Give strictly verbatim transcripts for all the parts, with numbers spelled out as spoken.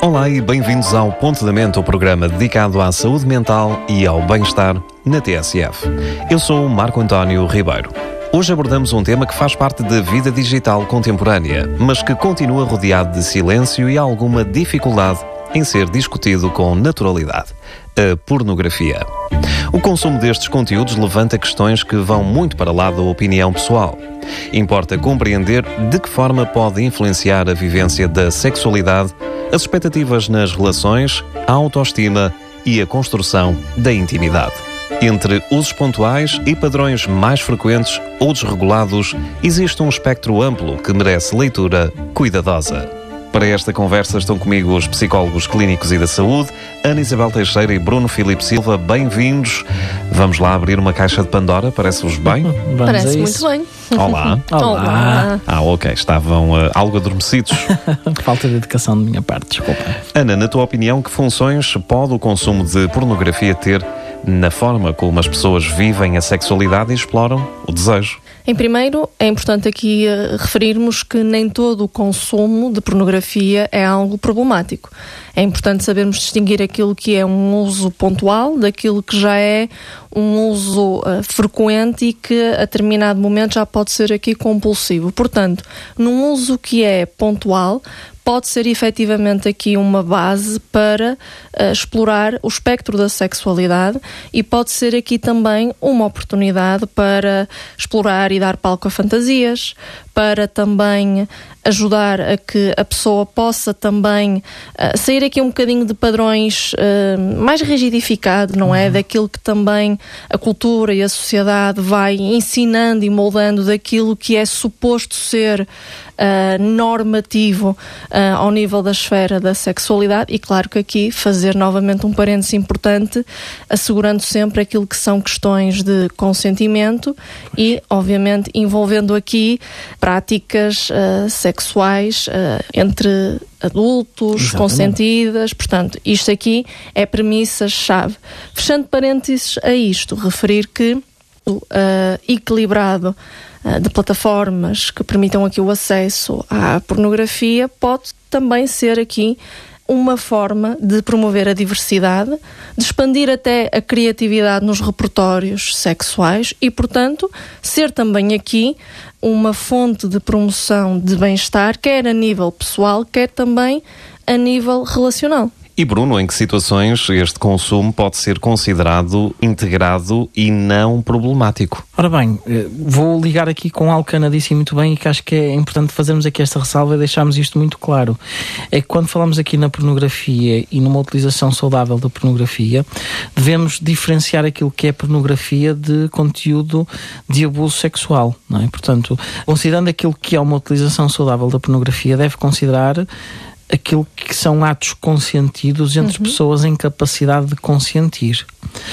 Olá e bem-vindos ao Ponto da Mente, o programa dedicado à saúde mental e ao bem-estar na T S F. Eu sou o Marco António Ribeiro. Hoje abordamos um tema que faz parte da vida digital contemporânea, mas que continua rodeado de silêncio e alguma dificuldade em ser discutido com naturalidade: a pornografia. O consumo destes conteúdos levanta questões que vão muito para lá da opinião pessoal. Importa compreender de que forma pode influenciar a vivência da sexualidade, as expectativas nas relações, a autoestima e a construção da intimidade. Entre usos pontuais e padrões mais frequentes ou desregulados, existe um espectro amplo que merece leitura cuidadosa. Para esta conversa estão comigo os psicólogos clínicos e da saúde, Ana Isabel Teixeira e Bruno Filipe Silva. Bem-vindos. Vamos lá abrir uma caixa de Pandora, parece-vos bem? Vamos Parece muito bem. Olá. Olá. Olá. Ah, ok. Estavam uh, algo adormecidos. Falta de educação da minha parte, desculpa. Ana, na tua opinião, que funções pode o consumo de pornografia ter na forma como as pessoas vivem a sexualidade e exploram o desejo? Em primeiro, é importante aqui uh, referirmos que nem todo o consumo de pornografia é algo problemático. É importante sabermos distinguir aquilo que é um uso pontual daquilo que já é um uso uh, frequente e que a determinado momento já pode ser aqui compulsivo. Portanto, num uso que é pontual, pode ser efetivamente aqui uma base para uh, explorar o espectro da sexualidade e pode ser aqui também uma oportunidade para explorar e dar palco a fantasias, para também ajudar a que a pessoa possa também uh, sair aqui um bocadinho de padrões uh, mais rigidificados, não é? Daquilo que também a cultura e a sociedade vai ensinando e moldando daquilo que é suposto ser uh, normativo uh, ao nível da esfera da sexualidade. E claro que aqui fazer novamente um parênteses importante, assegurando sempre aquilo que são questões de consentimento e, obviamente, envolvendo aqui práticas uh, sexuais uh, entre adultos, exatamente, consentidas. Portanto, isto aqui é premissa-chave. Fechando parênteses a isto, referir que o uh, equilibrado uh, de plataformas que permitam aqui o acesso à pornografia pode também ser aqui uma forma de promover a diversidade, de expandir até a criatividade nos repertórios sexuais e, portanto, ser também aqui uma fonte de promoção de bem-estar, quer a nível pessoal, quer também a nível relacional. E Bruno, em que situações este consumo pode ser considerado integrado e não problemático? Ora bem, vou ligar aqui com algo que a Ana disse muito bem e que acho que é importante fazermos aqui esta ressalva e deixarmos isto muito claro. É que quando falamos aqui na pornografia e numa utilização saudável da pornografia, devemos diferenciar aquilo que é pornografia de conteúdo de abuso sexual, não é? Portanto, considerando aquilo que é uma utilização saudável da pornografia, deve considerar aquilo que são atos consentidos entre uhum. pessoas em capacidade de consentir.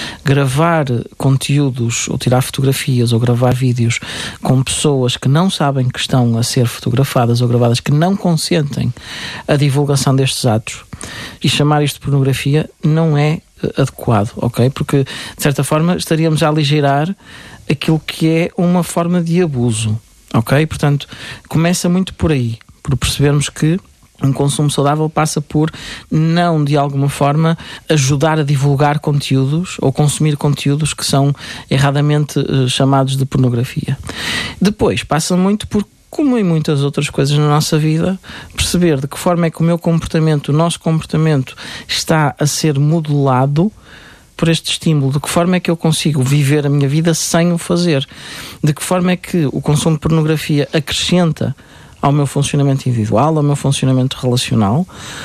Gravar conteúdos, ou tirar fotografias, ou gravar vídeos com pessoas que não sabem que estão a ser fotografadas ou gravadas, que não consentem a divulgação destes atos, e chamar isto de pornografia não é adequado, ok? Porque, de certa forma, estaríamos a aligeirar aquilo que é uma forma de abuso, ok? Portanto, começa muito por aí, por percebermos que um consumo saudável passa por não, de alguma forma, ajudar a divulgar conteúdos ou consumir conteúdos que são erradamente uh, chamados de pornografia. Depois, passa muito por, como em muitas outras coisas na nossa vida, perceber de que forma é que o meu comportamento, o nosso comportamento, está a ser modelado por este estímulo, de que forma é que eu consigo viver a minha vida sem o fazer, de que forma é que o consumo de pornografia acrescenta ao meu funcionamento individual, ao meu funcionamento relacional,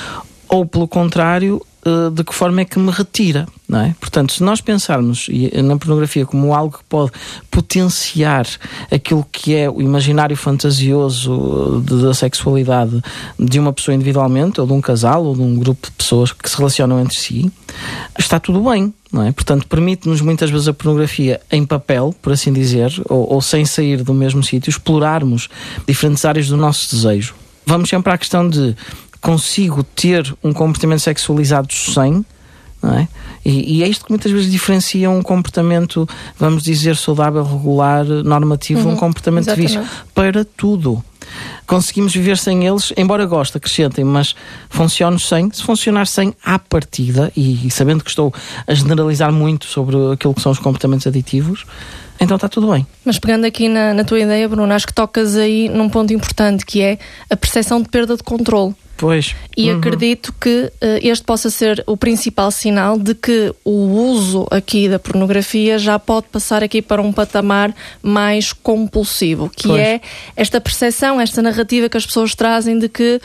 ou pelo contrário, de que forma é que me retira, não é? Portanto, se nós pensarmos na pornografia como algo que pode potenciar aquilo que é o imaginário fantasioso da sexualidade de uma pessoa individualmente, ou de um casal, ou de um grupo de pessoas que se relacionam entre si, está tudo bem, não é? Portanto, permite-nos muitas vezes a pornografia em papel, por assim dizer, ou, ou sem sair do mesmo sítio, explorarmos diferentes áreas do nosso desejo. Vamos sempre à questão de: consigo ter um comportamento sexualizado sem, não é? E, e é isto que muitas vezes diferencia um comportamento, vamos dizer, saudável, regular, normativo, uhum, um comportamento exatamente. De vício. Para tudo. conseguimos viver sem eles, embora goste, acrescentem, mas funcione sem. Se funcionar sem, à partida, e, e sabendo que estou a generalizar muito sobre aquilo que são os comportamentos aditivos, então está tudo bem. Mas pegando aqui na, na tua ideia, Bruno, acho que tocas aí num ponto importante, que é a percepção de perda de controle. Pois. E uhum. acredito que uh, este possa ser o principal sinal de que o uso aqui da pornografia já pode passar aqui para um patamar mais compulsivo, que pois. É esta percepção, esta narrativa que as pessoas trazem de que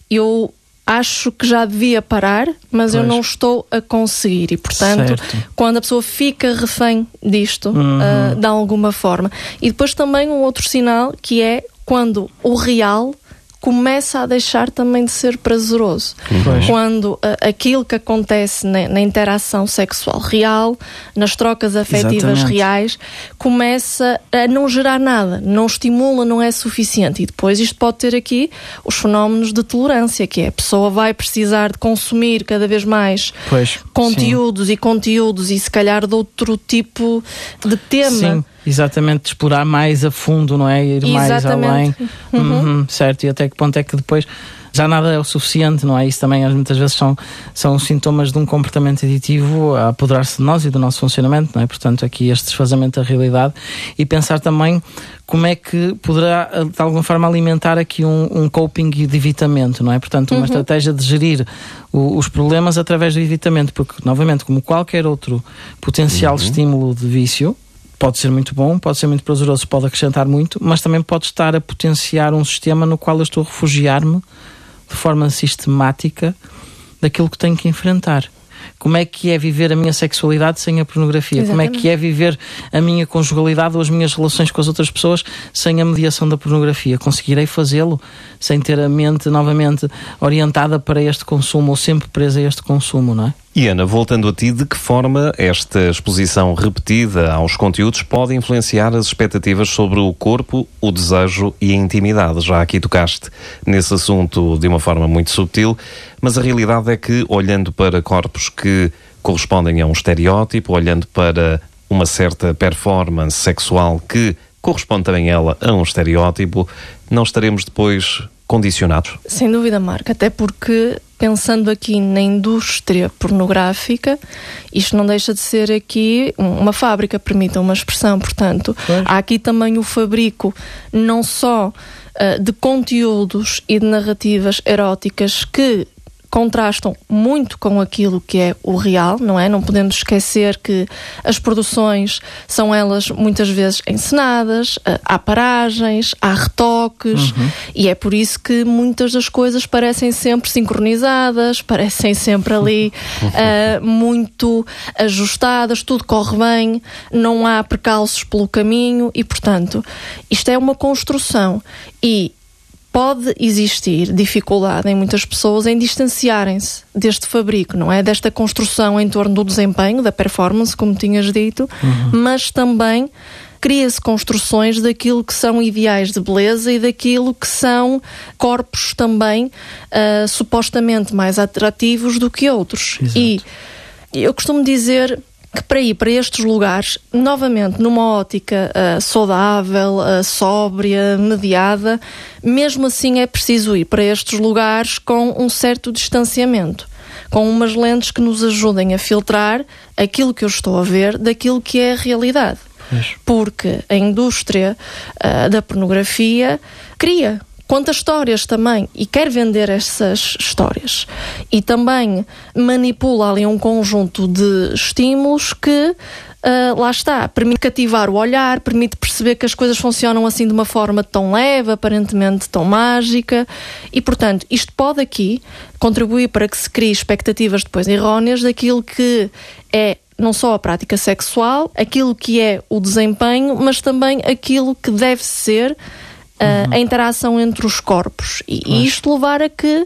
eu acho que já devia parar, mas pois. Eu não estou a conseguir. E, portanto, certo. Quando a pessoa fica refém disto, uhum. uh, de alguma forma. E depois também um outro sinal, que é quando o real começa a deixar também de ser prazeroso. Pois. Quando uh, aquilo que acontece na, na interação sexual real, nas trocas afetivas Exatamente. Reais, começa a não gerar nada, não estimula, não é suficiente. E depois isto pode ter aqui os fenómenos de tolerância, que é a pessoa vai precisar de consumir cada vez mais pois, conteúdos sim. e conteúdos e se calhar de outro tipo de tema. Sim. Exatamente, de explorar mais a fundo, não é? Ir mais além. Uhum. Uhum, certo, e até que ponto é que depois já nada é o suficiente, não é? Isso também muitas vezes são, são sintomas de um comportamento aditivo a apoderar-se de nós e do nosso funcionamento, não é? Portanto, aqui este desfazamento da realidade e pensar também como é que poderá, de alguma forma, alimentar aqui um, um coping de evitamento, não é? Portanto, uma uhum. estratégia de gerir o, os problemas através do evitamento, porque, novamente, como qualquer outro potencial uhum. estímulo de vício, pode ser muito bom, pode ser muito prazeroso, pode acrescentar muito, mas também pode estar a potenciar um sistema no qual eu estou a refugiar-me de forma sistemática daquilo que tenho que enfrentar. Como é que é viver a minha sexualidade sem a pornografia? Exatamente. Como é que é viver a minha conjugalidade ou as minhas relações com as outras pessoas sem a mediação da pornografia? Conseguirei fazê-lo sem ter a mente novamente orientada para este consumo ou sempre presa a este consumo, não é? E Ana, voltando a ti, de que forma esta exposição repetida aos conteúdos pode influenciar as expectativas sobre o corpo, o desejo e a intimidade? Já aqui tocaste nesse assunto de uma forma muito subtil, mas a realidade é que, olhando para corpos que correspondem a um estereótipo, olhando para uma certa performance sexual que corresponde também ela a um estereótipo, não estaremos depois condicionados? Sem dúvida, Marco, até porque pensando aqui na indústria pornográfica, isto não deixa de ser aqui uma fábrica, permita uma expressão, portanto, pois. Há aqui também o fabrico não só uh, de conteúdos e de narrativas eróticas que contrastam muito com aquilo que é o real, não é? Não podemos esquecer que as produções são elas muitas vezes encenadas, há paragens, há retoques, uhum. e é por isso que muitas das coisas parecem sempre sincronizadas, parecem sempre ali uh, muito ajustadas, tudo corre bem, não há percalços pelo caminho e, portanto, isto é uma construção e pode existir dificuldade em muitas pessoas em distanciarem-se deste fabrico, não é? Desta construção em torno do desempenho, da performance, como tinhas dito, uhum. mas também cria-se construções daquilo que são ideais de beleza e daquilo que são corpos também uh, supostamente mais atrativos do que outros. Exato. E eu costumo dizer que para ir para estes lugares, novamente numa ótica uh, saudável, uh, sóbria, mediada, mesmo assim é preciso ir para estes lugares com um certo distanciamento, com umas lentes que nos ajudem a filtrar aquilo que eu estou a ver daquilo que é a realidade. Isso. Porque a indústria uh, da pornografia cria conta histórias também e quer vender essas histórias e também manipula ali um conjunto de estímulos que uh, lá está, permite cativar o olhar, permite perceber que as coisas funcionam assim de uma forma tão leve, aparentemente tão mágica e portanto isto pode aqui contribuir para que se crie expectativas depois erróneas daquilo que é não só a prática sexual, aquilo que é o desempenho, mas também aquilo que deve ser Uh, uhum. a interação entre os corpos e, e isto levar a que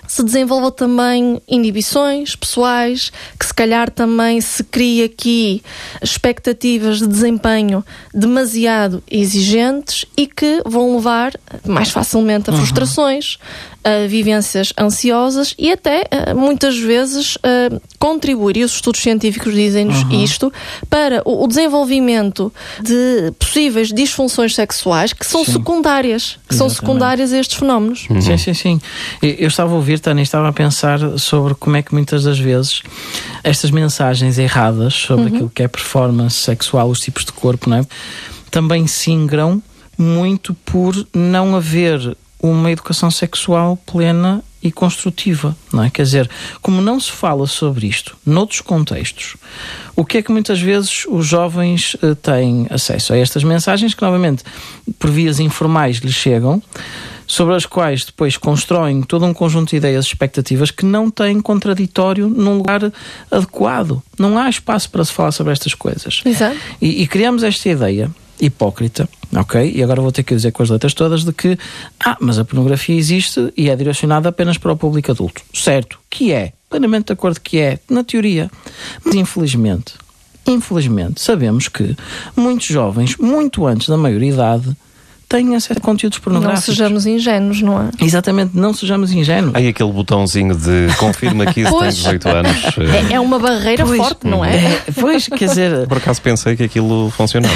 se desenvolva também inibições pessoais, que se calhar também se cria aqui expectativas de desempenho demasiado exigentes e que vão levar mais facilmente a frustrações, a vivências ansiosas e até, muitas vezes, a contribuir, e os estudos científicos dizem-nos uhum. isto, para o desenvolvimento de possíveis disfunções sexuais que são sim. secundárias, que Exatamente. são secundárias a estes fenómenos. Uhum. Sim, sim, sim. Eu estava a ouvir, Tânia, estava a pensar sobre como é que muitas das vezes estas mensagens erradas sobre uhum. aquilo que é performance sexual, os tipos de corpo, não é? Também se ingram muito por não haver uma educação sexual plena e construtiva, não é? Quer dizer, como não se fala sobre isto noutros contextos, o que é que muitas vezes os jovens uh, têm acesso a estas mensagens que, novamente, por vias informais lhes chegam, sobre as quais depois constroem todo um conjunto de ideias e expectativas que não têm contraditório num lugar adequado. Não há espaço para se falar sobre estas coisas. Exato. E, e criamos esta ideia hipócrita, ok? E agora vou ter que dizer com as letras todas de que, ah, mas a pornografia existe e é direcionada apenas para o público adulto. Certo, que é, plenamente de acordo que é, na teoria. Mas infelizmente, infelizmente, sabemos que muitos jovens, muito antes da maioridade, têm acesso a conteúdos pornográficos. Não sejamos ingênuos, não é? Exatamente, não sejamos ingênuos. Aí aquele botãozinho de confirma que isso tem dezoito anos. É, é uma barreira pois, forte, não é? é? Pois, quer dizer... Por acaso pensei que aquilo funcionava.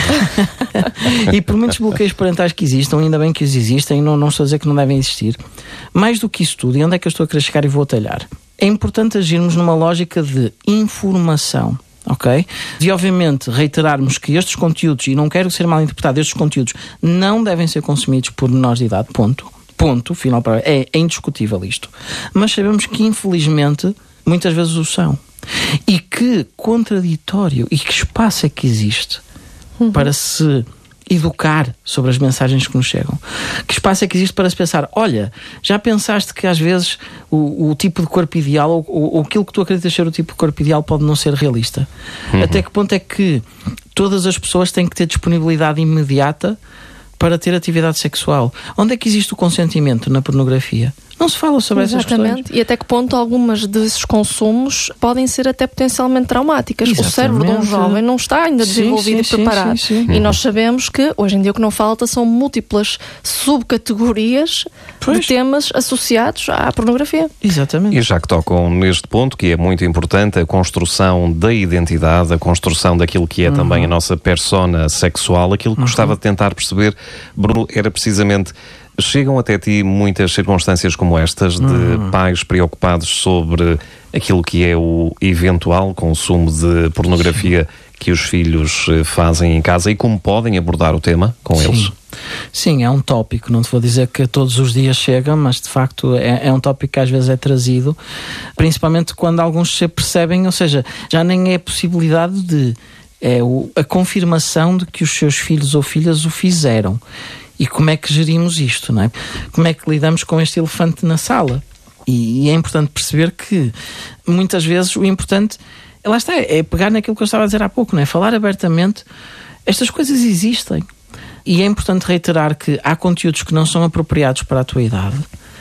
E por muitos bloqueios parentais que existam, ainda bem que os existem, não, não estou a dizer que não devem existir. Mais do que isso tudo, e onde é que eu estou a querer chegar e vou atalhar? É importante agirmos numa lógica de informação. Ok? E obviamente reiterarmos que estes conteúdos, e não quero ser mal interpretado, estes conteúdos não devem ser consumidos por menores de idade, ponto. Ponto, final para é, é indiscutível isto. Mas sabemos que infelizmente muitas vezes o são. E que contraditório e que espaço é que existe uhum. para se educar sobre as mensagens que nos chegam? Que espaço é que existe para se pensar, olha, já pensaste que às vezes o, o tipo de corpo ideal ou, ou, ou aquilo que tu acreditas ser o tipo de corpo ideal pode não ser realista? Uhum. Até que ponto é que todas as pessoas têm que ter disponibilidade imediata para ter atividade sexual? Onde é que existe o consentimento na pornografia? Não se fala sobre Exatamente. essas questões. E até que ponto algumas desses consumos podem ser até potencialmente traumáticas. Exatamente. O cérebro de um jovem não está ainda desenvolvido sim, e preparado. Sim, sim, sim. E nós sabemos que hoje em dia o que não falta são múltiplas subcategorias pois. de temas associados à pornografia. Exatamente. E já que tocam neste ponto, que é muito importante, a construção da identidade, a construção daquilo que é uhum. também a nossa persona sexual, aquilo que uhum. gostava de tentar perceber, Bruno, era precisamente... Chegam até ti muitas circunstâncias como estas de uhum. pais preocupados sobre aquilo que é o eventual consumo de pornografia Sim. que os filhos fazem em casa e como podem abordar o tema com Sim. eles? Sim, é um tópico, não te vou dizer que todos os dias chega, mas de facto é, é um tópico que às vezes é trazido, principalmente quando alguns se percebem, ou seja, já nem é a possibilidade de, é o, a confirmação de que os seus filhos ou filhas o fizeram. E como é que gerimos isto, não é? Como é que lidamos com este elefante na sala? E, e é importante perceber que muitas vezes o importante, lá está, é pegar naquilo que eu estava a dizer há pouco, não é? Falar abertamente, estas coisas existem. E é importante reiterar que há conteúdos que não são apropriados para a tua idade,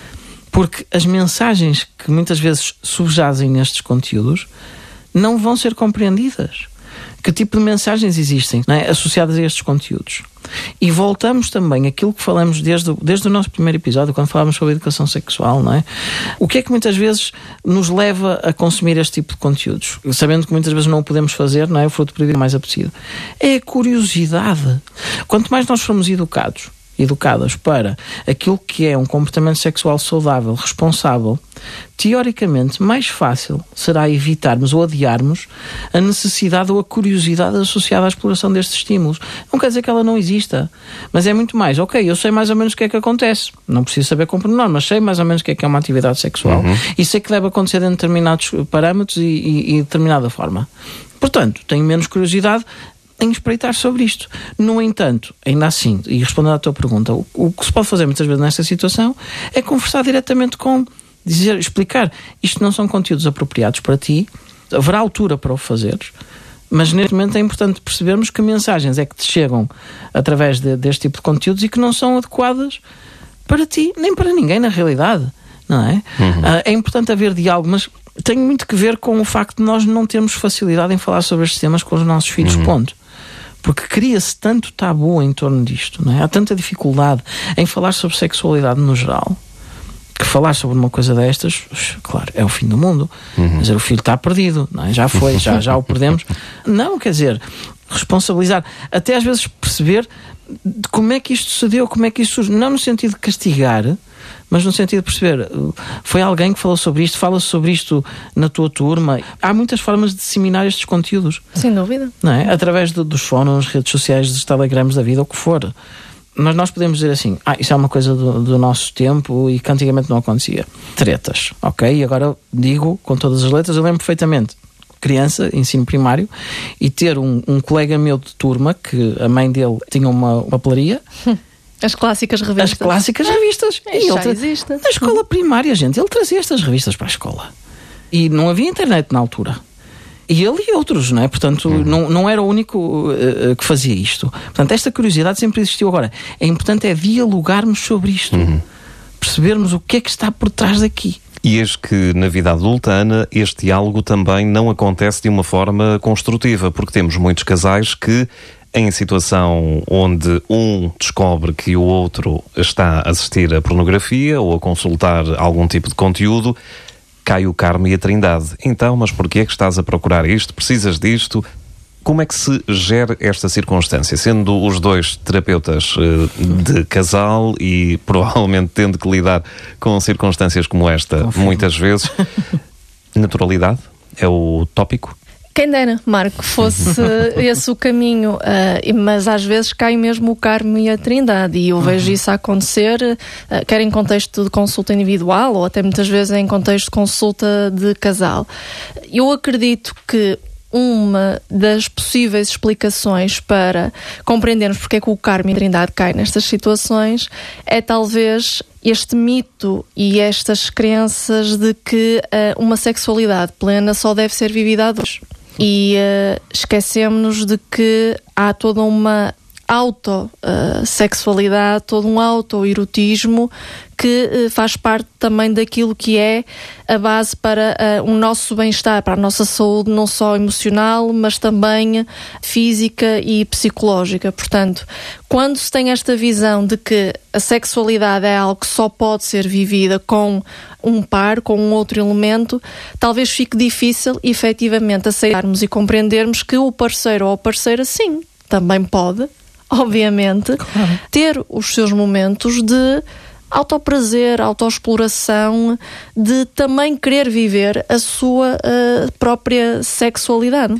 porque as mensagens que muitas vezes subjazem nestes conteúdos não vão ser compreendidas. Que tipo de mensagens existem, não é? Associadas a estes conteúdos? E voltamos também àquilo que falamos desde, desde o nosso primeiro episódio, quando falávamos sobre a educação sexual, não é? O que é que muitas vezes nos leva a consumir este tipo de conteúdos? Sabendo que muitas vezes não o podemos fazer, não é? O fruto proibido mais apetecido. É a curiosidade. Quanto mais nós formos educados, educadas para aquilo que é um comportamento sexual saudável, responsável, teoricamente mais fácil será evitarmos ou adiarmos a necessidade ou a curiosidade associada à exploração destes estímulos. Não quer dizer que ela não exista, mas é muito mais, ok, eu sei mais ou menos o que é que acontece, não preciso saber com pormenor, mas sei mais ou menos o que é que é uma atividade sexual uhum. e sei que deve acontecer dentro de determinados parâmetros e, e, e de determinada forma. Portanto, tenho menos curiosidade em espreitar sobre isto. No entanto, ainda assim, e respondendo à tua pergunta, o, o que se pode fazer muitas vezes nesta situação é conversar diretamente com, dizer, explicar, isto não são conteúdos apropriados para ti, haverá altura para o fazeres, mas neste momento é importante percebermos que mensagens é que te chegam através de, deste tipo de conteúdos e que não são adequadas para ti, nem para ninguém na realidade. não é? Uhum. Uh, é importante haver diálogo, mas tem muito que ver com o facto de nós não termos facilidade em falar sobre estes temas com os nossos filhos, uhum. ponto. Porque cria-se tanto tabu em torno disto, não é? Há tanta dificuldade em falar sobre sexualidade no geral, que falar sobre uma coisa destas, claro, é o fim do mundo. Uhum. Quer dizer, o filho está perdido, não é? Já foi, já, já o perdemos. Não, quer dizer, responsabilizar, até às vezes perceber de como é que isto sucedeu, como é que isto surge, não no sentido de castigar, mas no sentido de perceber, foi alguém que falou sobre isto, fala sobre isto na tua turma. Há muitas formas de disseminar estes conteúdos. Sem dúvida. Não é? Através de, dos fóruns, redes sociais, dos telegrams da vida, o que for. Mas nós podemos dizer assim, ah, isso é uma coisa do, do nosso tempo e que antigamente não acontecia. Tretas, ok? E agora digo com todas as letras, eu lembro perfeitamente, criança, ensino primário, e ter um, um colega meu de turma, que a mãe dele tinha uma papelaria. As clássicas revistas. As clássicas revistas. É, e já ele tra... existe. Na escola primária, gente, ele trazia estas revistas para a escola. E não havia internet na altura. E ele e outros, não é? Portanto, uhum. não, não era o único uh, que fazia isto. Portanto, esta curiosidade sempre existiu. Agora, é importante é dialogarmos sobre isto. Uhum. Percebermos o que é que está por trás daqui. E eis que na vida adulta, Ana, este diálogo também não acontece de uma forma construtiva, porque temos muitos casais que, em situação onde um descobre que o outro está a assistir a pornografia ou a consultar algum tipo de conteúdo, cai o Carmo e a Trindade. Então, mas porquê é que estás a procurar isto? Precisas disto? Como é que se gera esta circunstância? Sendo os dois terapeutas uh, de casal e provavelmente tendo que lidar com circunstâncias como esta, Confirmo. muitas vezes, naturalidade é o tópico? Quem dera, Marco, fosse esse o caminho, uh, mas às vezes cai mesmo o Carmo e a Trindade, e eu vejo uhum. isso a acontecer, uh, quer em contexto de consulta individual ou até muitas vezes em contexto de consulta de casal. Eu acredito que uma das possíveis explicações para compreendermos porque é que o Carmo e a Trindade caem nestas situações é talvez este mito e estas crenças de que uh, uma sexualidade plena só deve ser vivida a dois. E uh, esquecemos de que há toda uma auto-sexualidade, uh, todo um auto-erotismo que uh, faz parte também daquilo que é a base para uh, o nosso bem-estar, para a nossa saúde, não só emocional, mas também física e psicológica. Portanto, quando se tem esta visão de que a sexualidade é algo que só pode ser vivida com um par, com um outro elemento, talvez fique difícil, efetivamente, aceitarmos e compreendermos que o parceiro ou a parceira, sim, também pode, obviamente, claro, ter os seus momentos de autoprazer, autoexploração, de também querer viver a sua uh, própria sexualidade.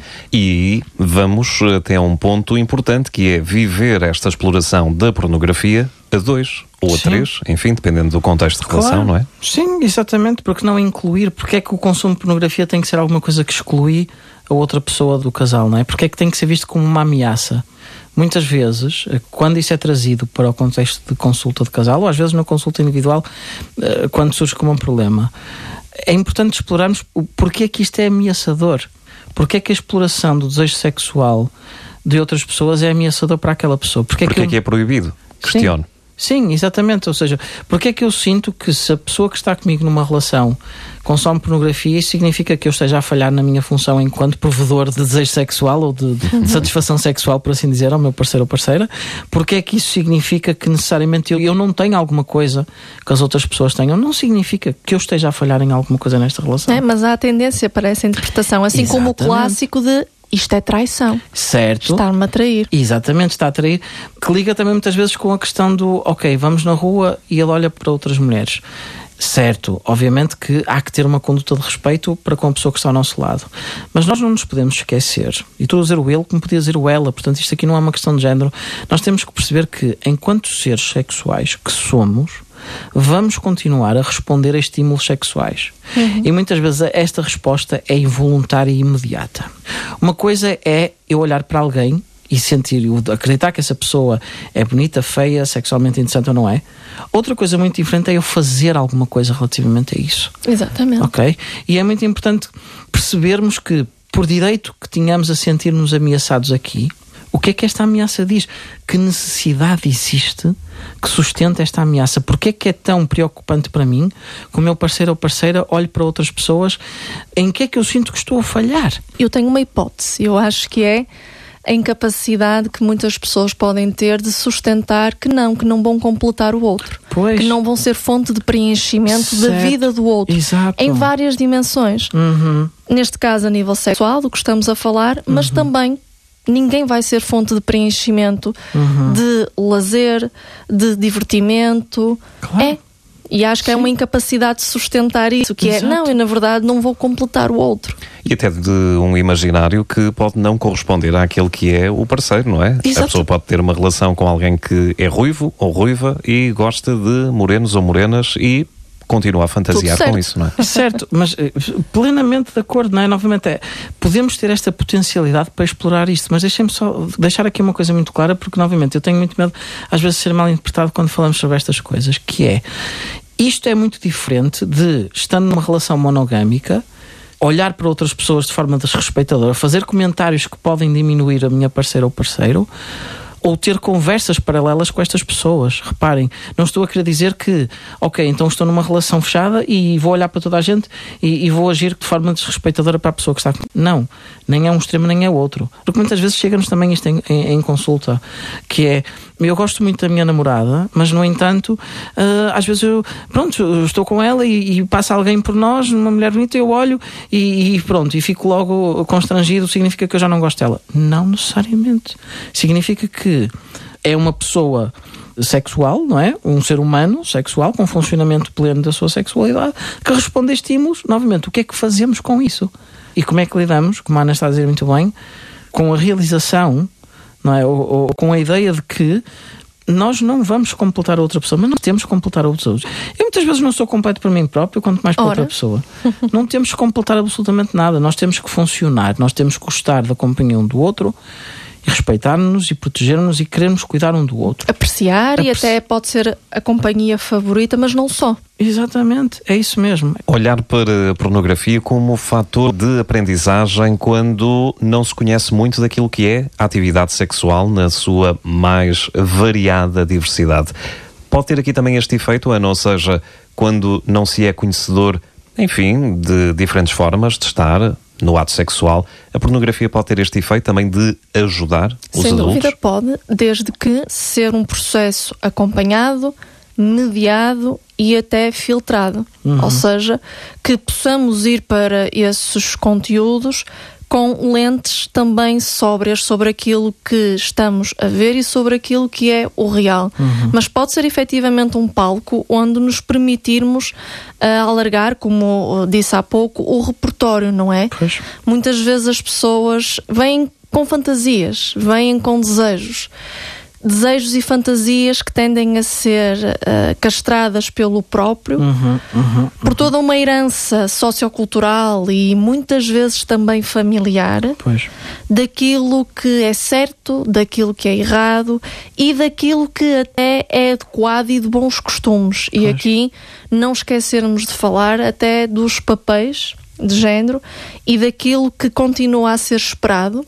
E vamos até a um ponto importante, que é viver esta exploração da pornografia a dois ou a Sim. três, enfim, dependendo do contexto de relação, claro. Não é? Sim, exatamente, porque não incluir, porque é que o consumo de pornografia tem que ser alguma coisa que exclui a outra pessoa do casal, não é? Porque é que tem que ser visto como uma ameaça? Muitas vezes, quando isso é trazido para o contexto de consulta de casal, ou às vezes na consulta individual, quando surge como um problema, é importante explorarmos o porquê que isto é ameaçador. Porquê que a exploração do desejo sexual de outras pessoas é ameaçador para aquela pessoa? Porquê, porquê que, eu... que é proibido? Questiono. Sim. Sim, exatamente, ou seja, porque é que eu sinto que se a pessoa que está comigo numa relação consome pornografia, isso significa que eu esteja a falhar na minha função enquanto provedor de desejo sexual ou de, de satisfação sexual, por assim dizer, ao meu parceiro ou parceira? Porque é que isso significa que necessariamente eu, eu não tenho alguma coisa que as outras pessoas tenham? Não significa que eu esteja a falhar em alguma coisa nesta relação. É, mas há a tendência para essa interpretação, assim exatamente. Como o clássico de isto é traição. Certo. Está-me a trair. Exatamente, está a trair. Que liga também muitas vezes com a questão do, ok, vamos na rua e ele olha para outras mulheres. Certo, obviamente que há que ter uma conduta de respeito para com a pessoa que está ao nosso lado. Mas nós não nos podemos esquecer, e estou a dizer o ele como podia dizer o ela, portanto isto aqui não é uma questão de género. Nós temos que perceber que, enquanto seres sexuais que somos, vamos continuar a responder a estímulos sexuais. Uhum. E muitas vezes esta resposta é involuntária e imediata. Uma coisa é eu olhar para alguém e sentir, acreditar que essa pessoa é bonita, feia, sexualmente interessante ou não é. Outra coisa muito diferente é eu fazer alguma coisa relativamente a isso. Exatamente. Ok? E é muito importante percebermos que, por direito que tínhamos a sentir-nos ameaçados aqui, O que é que esta ameaça diz? Que necessidade existe que sustenta esta ameaça? Porque é que é tão preocupante para mim que o meu parceiro ou parceira olhe para outras pessoas? Em que é que eu sinto que estou a falhar? Eu tenho uma hipótese, eu acho que é a incapacidade que muitas pessoas podem ter de sustentar que não, que não vão completar o outro. Pois. Que não vão ser fonte de preenchimento Certo. da vida do outro. Exato. Em várias dimensões. Uhum. Neste caso a nível sexual, do que estamos a falar, mas Uhum. também ninguém vai ser fonte de preenchimento, Uhum. de lazer, de divertimento. Claro. É. E acho que Sim. é uma incapacidade de sustentar isso, que Exato. é, não, eu na verdade não vou completar o outro. E até de um imaginário que pode não corresponder àquele que é o parceiro, não é? Exato. A pessoa pode ter uma relação com alguém que é ruivo ou ruiva e gosta de morenos ou morenas e continua a fantasiar Tudo com certo. isso, não é? Certo, mas eh, plenamente de acordo, não é? Novamente, é, podemos ter esta potencialidade para explorar isto, mas deixem-me só deixar aqui uma coisa muito clara, porque, novamente, eu tenho muito medo, às vezes, de ser mal interpretado quando falamos sobre estas coisas, que é, isto é muito diferente de, estando numa relação monogâmica, olhar para outras pessoas de forma desrespeitadora, fazer comentários que podem diminuir a minha parceira ou parceiro, ou ter conversas paralelas com estas pessoas. Reparem, não estou a querer dizer que, ok, então estou numa relação fechada e vou olhar para toda a gente e, e vou agir de forma desrespeitadora para a pessoa que está... Não, nem é um extremo nem é outro. Porque muitas vezes chega-nos também isto em, em, em consulta, que é, eu gosto muito da minha namorada, mas no entanto, uh, às vezes eu, pronto, eu estou com ela e, e passa alguém por nós, uma mulher bonita, eu olho e, e pronto, e fico logo constrangido, significa que eu já não gosto dela. Não necessariamente. Significa que é uma pessoa sexual, não é? Um ser humano sexual com funcionamento pleno da sua sexualidade que responde a estímulos. Novamente, o que é que fazemos com isso? E como é que lidamos, como a Ana está a dizer muito bem, com a realização, não é? Ou, ou com a ideia de que nós não vamos completar a outra pessoa, mas não temos que completar a outros. Eu muitas vezes não sou completo para mim próprio, quanto mais para Ora. outra pessoa. Não temos que completar absolutamente nada. Nós temos que funcionar, nós temos que gostar da companhia um do outro e respeitar-nos e proteger-nos e querermos cuidar um do outro. Apreciar e Apreci- até pode ser a companhia favorita, mas não só. Exatamente, é isso mesmo. Olhar para a pornografia como fator de aprendizagem quando não se conhece muito daquilo que é a atividade sexual na sua mais variada diversidade. Pode ter aqui também este efeito, Ana, ou seja, quando não se é conhecedor, enfim, de diferentes formas de estar no ato sexual, a pornografia pode ter este efeito também de ajudar os Sem adultos? dúvida pode, desde que ser um processo acompanhado, mediado e até filtrado. Uhum. Ou seja, que possamos ir para esses conteúdos com lentes também sóbrias sobre aquilo que estamos a ver e sobre aquilo que é o real. Uhum. Mas pode ser efetivamente um palco onde nos permitirmos uh, alargar, como uh, disse há pouco, o repertório, não é? Pois. Muitas vezes as pessoas vêm com fantasias, vêm com desejos. Desejos e fantasias que tendem a ser uh, castradas pelo próprio, Uhum, uhum, por toda uma herança sociocultural e muitas vezes também familiar, pois. daquilo que é certo, daquilo que é errado e daquilo que até é adequado e de bons costumes. E Pois. aqui não esquecermos de falar até dos papéis de género e daquilo que continua a ser esperado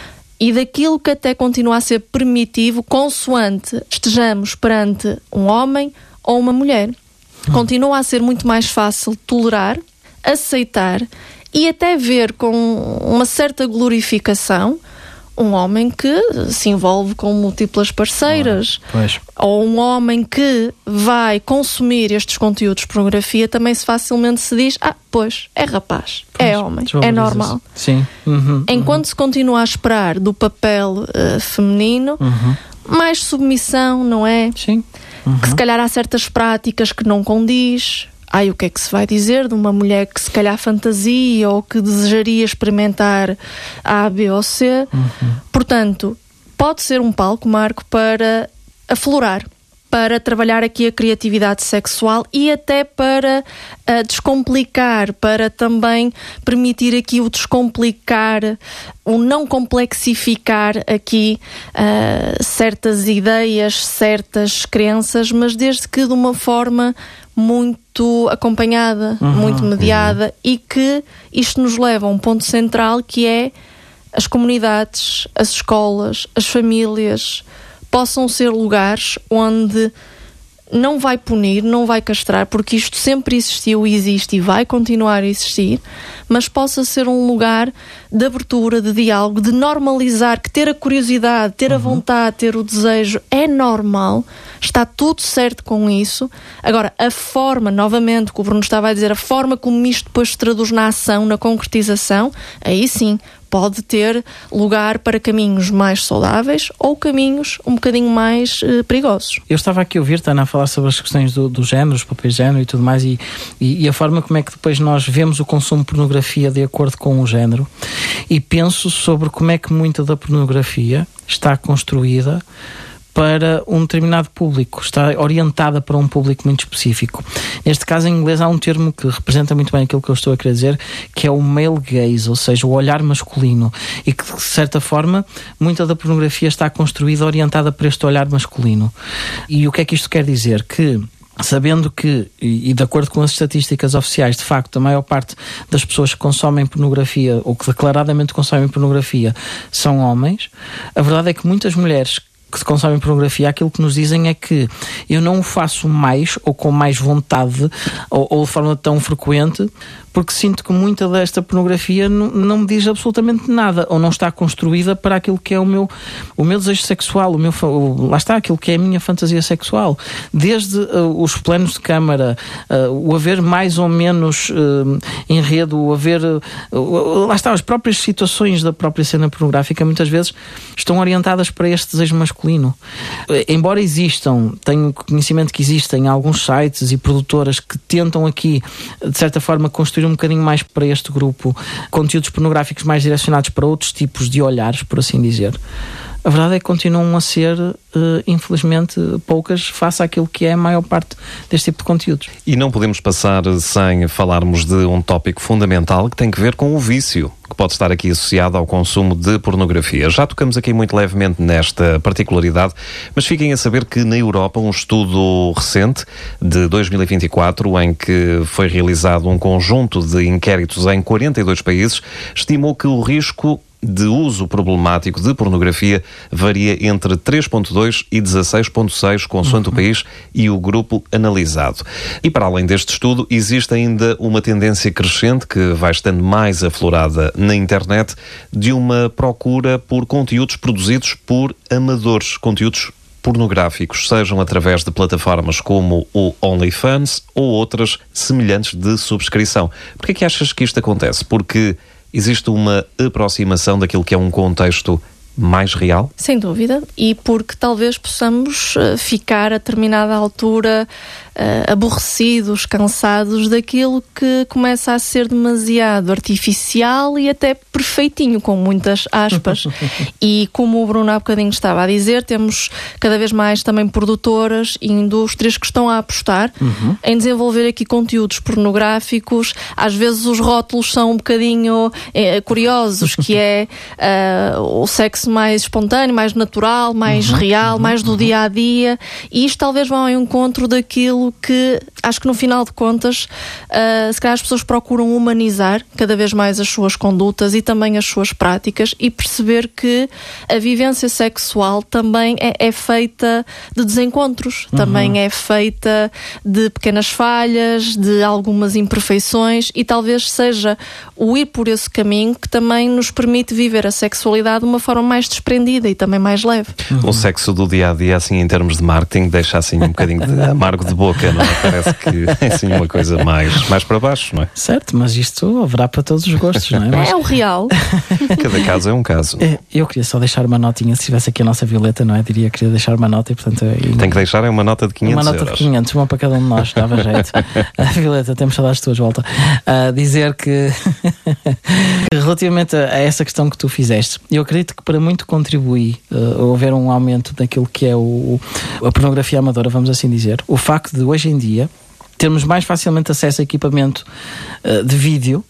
e daquilo que até continua a ser permitivo consoante estejamos perante um homem ou uma mulher. Hum. Continua a ser muito mais fácil tolerar, aceitar e até ver com uma certa glorificação um homem que se envolve com múltiplas parceiras. Pois. Ou um homem que vai consumir estes conteúdos de pornografia, também se facilmente se diz, ah, pois, é rapaz, Pois, é homem, é desvaloriza-se. normal. Sim. Uhum, Enquanto se continua a esperar do papel uh, feminino, uhum. mais submissão, não é? Sim. Uhum. Que se calhar há certas práticas que não condiz. Ai, o que é que se vai dizer de uma mulher que se calhar fantasia ou que desejaria experimentar A, B ou C? Uhum. Portanto, pode ser um palco, Marco, para aflorar, para trabalhar aqui a criatividade sexual e até para uh, descomplicar, para também permitir aqui o descomplicar, o não complexificar aqui uh, certas ideias, certas crenças, mas desde que de uma forma muito acompanhada, Uhum, muito mediada, uhum. E que isto nos leva a um ponto central que é as comunidades, as escolas, as famílias possam ser lugares onde não vai punir, não vai castrar, porque isto sempre existiu e existe e vai continuar a existir, mas possa ser um lugar de abertura, de diálogo, de normalizar, que ter a curiosidade, ter a vontade, ter o desejo é normal, está tudo certo com isso. Agora, a forma, novamente, que o Bruno estava a dizer, a forma como isto depois se traduz na ação, na concretização, aí sim, pode ter lugar para caminhos mais saudáveis ou caminhos um bocadinho mais eh, perigosos. Eu estava aqui a ouvir, Tana, a falar sobre as questões do, do género, os papéis de género e tudo mais, e, e, e a forma como é que depois nós vemos o consumo de pornografia de acordo com o género, e penso sobre como é que muita da pornografia está construída para um determinado público, está orientada para um público muito específico. Neste caso, em inglês, há um termo que representa muito bem aquilo que eu estou a querer dizer, que é o male gaze, ou seja, o olhar masculino, e que, de certa forma, muita da pornografia está construída orientada para este olhar masculino. E o que é que isto quer dizer? Que sabendo que, e de acordo com as estatísticas oficiais, de facto, a maior parte das pessoas que consomem pornografia, ou que declaradamente consomem pornografia, são homens, a verdade é que muitas mulheres que consomem pornografia, aquilo que nos dizem é que eu não o faço mais, ou com mais vontade, ou, ou de forma tão frequente, porque sinto que muita desta pornografia não, não me diz absolutamente nada, ou não está construída para aquilo que é o meu, o meu desejo sexual, o meu, o, lá está, aquilo que é a minha fantasia sexual. Desde uh, os planos de câmara, uh, o haver mais ou menos uh, enredo, o haver, uh, lá está, as próprias situações da própria cena pornográfica muitas vezes estão orientadas para este desejo masculino. Uh, embora existam, tenho conhecimento que existem alguns sites e produtoras que tentam aqui, de certa forma, construir um bocadinho mais para este grupo, conteúdos pornográficos mais direcionados para outros tipos de olhares, por assim dizer. A verdade é que continuam a ser, uh, infelizmente, poucas face àquilo que é a maior parte deste tipo de conteúdos. E não podemos passar sem falarmos de um tópico fundamental que tem que ver com o vício, que pode estar aqui associado ao consumo de pornografia. Já tocamos aqui muito levemente nesta particularidade, mas fiquem a saber que na Europa um estudo recente de dois mil e vinte e quatro, em que foi realizado um conjunto de inquéritos em quarenta e dois países, estimou que o risco de uso problemático de pornografia varia entre três vírgula dois e dezasseis vírgula seis, consoante uhum. o país e o grupo analisado. E para além deste estudo, existe ainda uma tendência crescente, que vai estando mais aflorada na internet, de uma procura por conteúdos produzidos por amadores, conteúdos pornográficos, sejam através de plataformas como o OnlyFans ou outras semelhantes de subscrição. Porquê é que achas que isto acontece? Porque existe uma aproximação daquilo que é um contexto mais real? Sem dúvida, e porque talvez possamos uh, ficar a determinada altura uh, aborrecidos, cansados daquilo que começa a ser demasiado artificial e até perfeitinho, com muitas aspas. E como o Bruno há bocadinho estava a dizer, temos cada vez mais também produtoras e indústrias que estão a apostar uhum. em desenvolver aqui conteúdos pornográficos. Às vezes os rótulos são um bocadinho eh, curiosos, que é uh, o sexo mais espontâneo, mais natural, mais uhum, real, uhum, mais do uhum. dia a dia, e isto talvez vá ao encontro daquilo que acho que no final de contas uh, se calhar as pessoas procuram humanizar cada vez mais as suas condutas e também as suas práticas, e perceber que a vivência sexual também é, é feita de desencontros, uhum. também é feita de pequenas falhas, de algumas imperfeições, e talvez seja o ir por esse caminho que também nos permite viver a sexualidade de uma forma mais desprendida e também mais leve. Uhum. O sexo do dia a dia, assim, em termos de marketing, deixa assim um bocadinho de amargo de boca, não é? Parece que é assim uma coisa mais, mais para baixo, não é? Certo, mas isto haverá para todos os gostos, não é? Mas... é o real. Cada caso é um caso. Eu queria só deixar uma notinha, se tivesse aqui a nossa Violeta, não é? Diria que queria deixar uma nota e, portanto... Eu... Tem que deixar é uma nota de quinhentos euros. Uma nota de quinhentos, uma para cada um de nós, dava jeito. A Violeta, temos saudades tuas, volta. A dizer que, que relativamente a essa questão que tu fizeste, eu acredito que para muito contribuir uh, houver um aumento daquilo que é o, a pornografia amadora, vamos assim dizer, o facto de hoje em dia termos mais facilmente acesso a equipamento uh, de vídeo,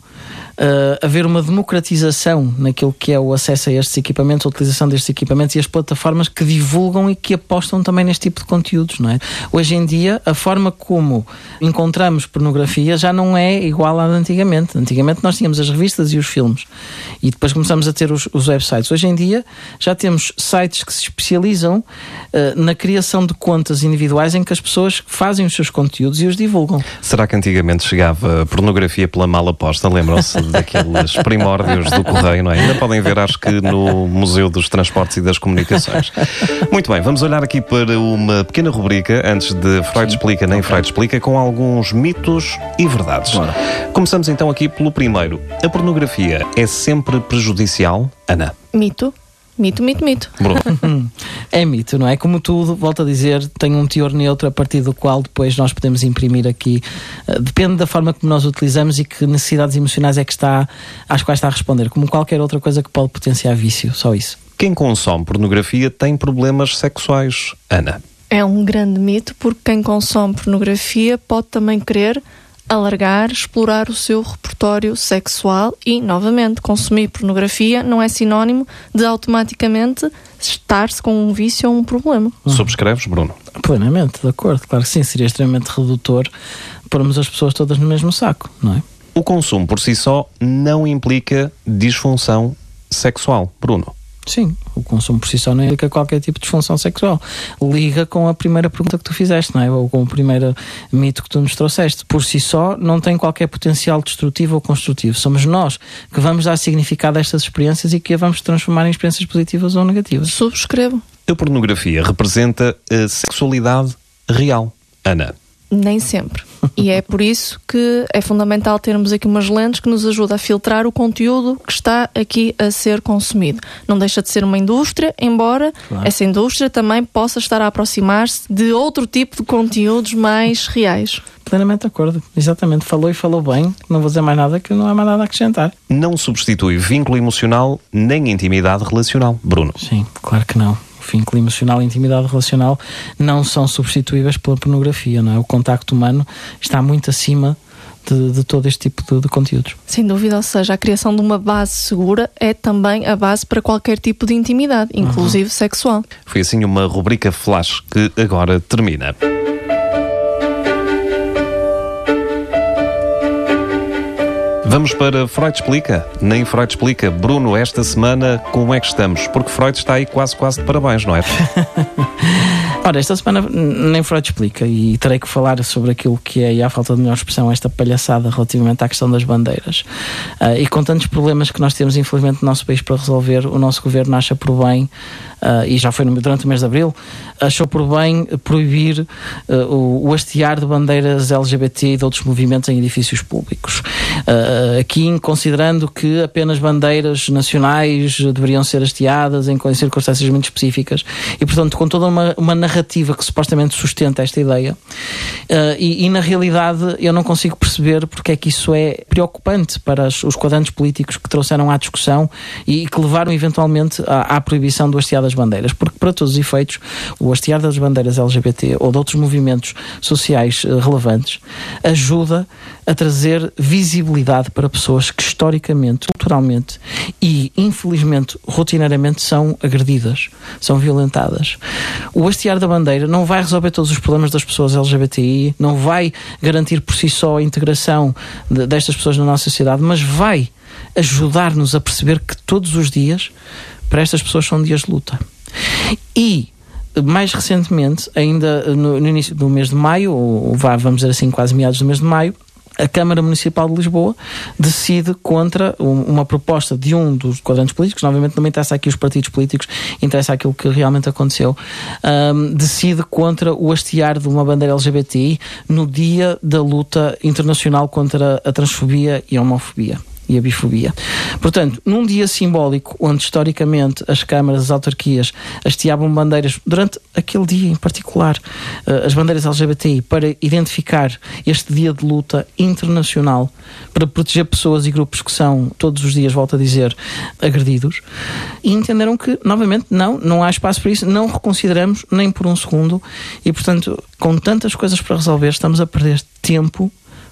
uh, haver uma democratização naquilo que é o acesso a estes equipamentos, a utilização destes equipamentos e as plataformas que divulgam e que apostam também neste tipo de conteúdos, não é? Hoje em dia, a forma como encontramos pornografia já não é igual à de antigamente. Antigamente nós tínhamos as revistas e os filmes e depois começamos a ter os, os websites. Hoje em dia já temos sites que se especializam uh, na criação de contas individuais em que as pessoas fazem os seus conteúdos e os divulgam. Será que antigamente chegava pornografia pela mala posta? Lembram-se daqueles primórdios do correio, não é? Ainda podem ver, acho que no Museu dos Transportes e das Comunicações. Muito bem, vamos olhar aqui para uma pequena rubrica antes de Freud Explica, nem Freud Explica, com alguns mitos e verdades. Bora. Começamos então aqui pelo primeiro. A pornografia é sempre prejudicial? Ana? Mito. Mito, mito, mito. Bruno? É mito, não é? Como tudo, volto a dizer, tem um teor neutro a partir do qual depois nós podemos imprimir aqui. Uh, depende da forma como nós utilizamos e que necessidades emocionais é que está, às quais está a responder. Como qualquer outra coisa que pode potenciar vício, só isso. Quem consome pornografia tem problemas sexuais? Ana? É um grande mito, porque quem consome pornografia pode também querer alargar, explorar o seu repertório sexual e, novamente, consumir pornografia não é sinónimo de automaticamente estar-se com um vício ou um problema. Uhum. Subscreves, Bruno? Plenamente, de acordo. Claro que sim, seria extremamente redutor pormos as pessoas todas no mesmo saco, não é? O consumo por si só não implica disfunção sexual, Bruno? Sim, o consumo por si só não implica qualquer tipo de disfunção sexual. Liga com a primeira pergunta que tu fizeste, não é? Ou com o primeiro mito que tu nos trouxeste. Por si só não tem qualquer potencial destrutivo ou construtivo. Somos nós que vamos dar significado a estas experiências e que a vamos transformar em experiências positivas ou negativas. Subscrevo. A pornografia representa a sexualidade real, Ana? Nem sempre. E é por isso que é fundamental termos aqui umas lentes que nos ajudam a filtrar o conteúdo que está aqui a ser consumido. Não deixa de ser uma indústria, embora claro. Essa indústria também possa estar a aproximar-se de outro tipo de conteúdos mais reais. Plenamente de acordo. Exatamente. Falou e falou bem. Não vou dizer mais nada, que não há mais nada a acrescentar. Não substitui vínculo emocional nem intimidade relacional, Bruno? Sim, claro que não. O vínculo emocional e a intimidade relacional não são substituíveis pela pornografia, não é? O contacto humano está muito acima de, de todo este tipo de, de conteúdos. Sem dúvida, ou seja, a criação de uma base segura é também a base para qualquer tipo de intimidade, inclusive uhum. sexual. Foi assim uma rubrica flash que agora termina. Vamos para Freud Explica? Nem Freud Explica. Bruno, esta semana como é que estamos? Porque Freud está aí quase, quase de parabéns, não é? Ora, esta semana nem Freud explica e terei que falar sobre aquilo que é, e à falta de melhor expressão, esta palhaçada relativamente à questão das bandeiras. Uh, e com tantos problemas que nós temos, infelizmente, no nosso país para resolver, o nosso governo acha por bem, uh, e já foi no, durante o mês de Abril, achou por bem proibir uh, o, o hastear de bandeiras L G B T e de outros movimentos em edifícios públicos. Uh, aqui, considerando que apenas bandeiras nacionais deveriam ser hasteadas em, em circunstâncias muito específicas e, portanto, com toda uma, uma narrativa que supostamente sustenta esta ideia. Uh, e, e, na realidade, eu não consigo perceber porque é que isso é preocupante para os, os quadrantes políticos que trouxeram à discussão e, e que levaram, eventualmente, à, à proibição do hastear das bandeiras. Porque, para todos os efeitos, o hastear das bandeiras L G B T ou de outros movimentos sociais uh, relevantes ajuda a trazer visibilidade para pessoas que historicamente, culturalmente e infelizmente, rotineiramente são agredidas, são violentadas. O hastear da bandeira não vai resolver todos os problemas das pessoas L G B T I, não vai garantir por si só a integração de, destas pessoas na nossa sociedade, mas vai ajudar-nos a perceber que todos os dias para estas pessoas são dias de luta. E mais recentemente, ainda no, no início do mês de maio, ou vá, vamos dizer assim, quase meados do mês de maio, a Câmara Municipal de Lisboa decide contra uma proposta de um dos quadrantes políticos, novamente não me interessa aqui os partidos políticos, interessa aquilo que realmente aconteceu, um, decide contra o hastear de uma bandeira L G B T I no dia da luta internacional contra a transfobia e a homofobia e a bifobia. Portanto, num dia simbólico onde historicamente as câmaras, as autarquias hasteavam bandeiras durante aquele dia em particular, as bandeiras L G B T I, para identificar este dia de luta internacional para proteger pessoas e grupos que são todos os dias, volto a dizer, agredidos, e entenderam que, novamente, não, não há espaço para isso, não reconsideramos nem por um segundo e, portanto, com tantas coisas para resolver, estamos a perder tempo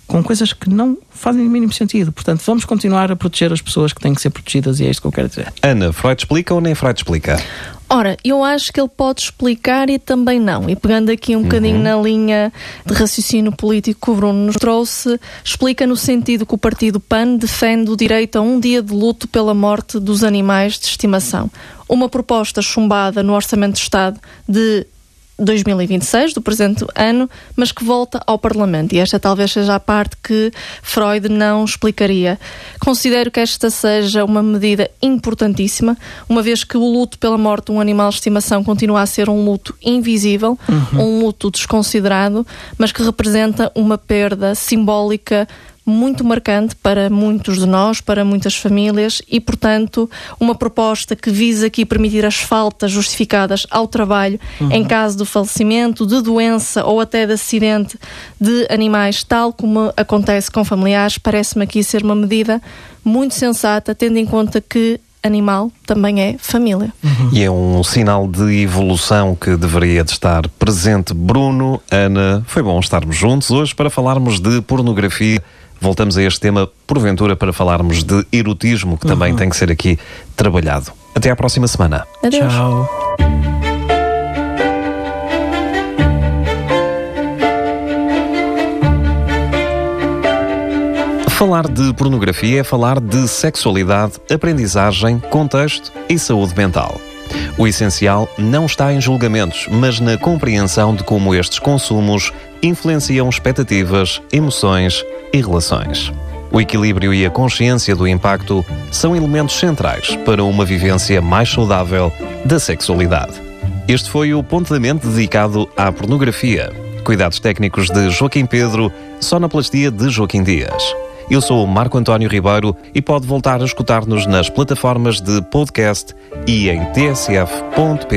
com coisas que não fazem o mínimo sentido. Portanto, vamos continuar a proteger as pessoas que têm que ser protegidas, e é isto que eu quero dizer. Ana, Freud explica ou nem Freud explica? Ora, eu acho que ele pode explicar e também não. E pegando aqui um uhum. bocadinho na linha de raciocínio político que o Bruno nos trouxe, explica no sentido que o Partido P A N defende o direito a um dia de luto pela morte dos animais de estimação. Uma proposta chumbada no Orçamento de Estado de dois mil e vinte e seis, do presente ano, mas que volta ao Parlamento. E esta talvez seja a parte que Freud não explicaria. Considero que esta seja uma medida importantíssima, uma vez que o luto pela morte de um animal de estimação continua a ser um luto invisível, uhum. um luto desconsiderado, mas que representa uma perda simbólica muito marcante para muitos de nós, para muitas famílias, e, portanto, uma proposta que visa aqui permitir as faltas justificadas ao trabalho uhum. em caso do falecimento, de doença ou até de acidente de animais, tal como acontece com familiares, parece-me aqui ser uma medida muito sensata, tendo em conta que animal também é família. Uhum. E é um sinal de evolução que deveria de estar presente. Bruno, Ana, foi bom estarmos juntos hoje para falarmos de pornografia. Voltamos a este tema, porventura, para falarmos de erotismo, que também uhum. tem que ser aqui trabalhado. Até à próxima semana. Adeus. Tchau. Falar de pornografia é falar de sexualidade, aprendizagem, contexto e saúde mental. O essencial não está em julgamentos, mas na compreensão de como estes consumos influenciam expectativas, emoções e relações. O equilíbrio e a consciência do impacto são elementos centrais para uma vivência mais saudável da sexualidade. Este foi o Ponto da Mente dedicado à pornografia. Cuidados técnicos de Joaquim Pedro, sonoplastia de Joaquim Dias. Eu sou o Marco António Ribeiro e pode voltar a escutar-nos nas plataformas de podcast e em t s f ponto p t.